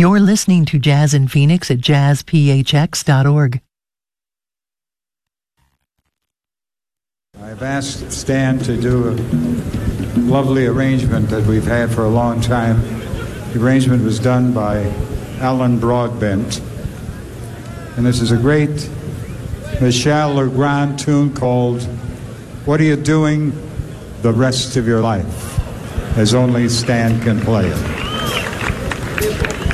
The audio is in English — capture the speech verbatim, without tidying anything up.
You're listening to Jazz in Phoenix at jazz p h x dot org. I've asked Stan to do a lovely arrangement that we've had for a long time. The arrangement was done by Alan Broadbent. And this is a great Michel Legrand tune called What Are You Doing the Rest of Your Life? As only Stan can play it.